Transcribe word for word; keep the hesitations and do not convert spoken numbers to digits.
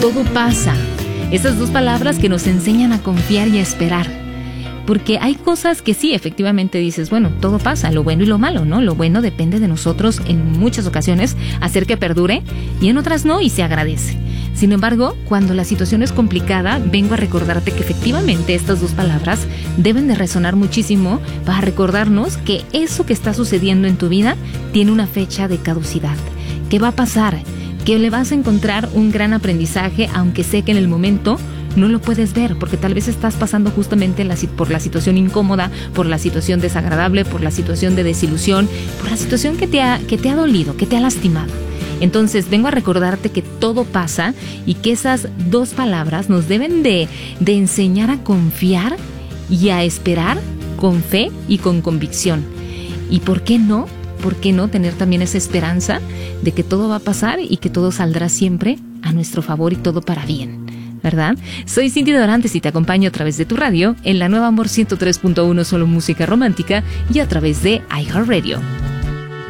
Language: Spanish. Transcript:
todo pasa. Esas dos palabras que nos enseñan a confiar y a esperar. Porque hay cosas que sí, efectivamente dices, bueno, todo pasa, lo bueno y lo malo, ¿no? Lo bueno depende de nosotros en muchas ocasiones, hacer que perdure, y en otras no, y se agradece. Sin embargo, cuando la situación es complicada, vengo a recordarte que efectivamente estas dos palabras deben de resonar muchísimo para recordarnos que eso que está sucediendo en tu vida tiene una fecha de caducidad. ¿Qué va a pasar? Que le vas a encontrar un gran aprendizaje, aunque sé que en el momento no lo puedes ver, porque tal vez estás pasando justamente la, por la situación incómoda, por la situación desagradable, por la situación de desilusión, por la situación que te ha, que te ha dolido, que te ha lastimado. Entonces vengo a recordarte que todo pasa y que esas dos palabras nos deben de, de enseñar a confiar y a esperar con fe y con convicción. ¿Y por qué no? ¿Por qué no tener también esa esperanza de que todo va a pasar y que todo saldrá siempre a nuestro favor y todo para bien? ¿Verdad? Soy Cindy Dorantes y te acompaño a través de tu radio en la Nueva Amor ciento tres punto uno, solo música romántica, y a través de iHeartRadio.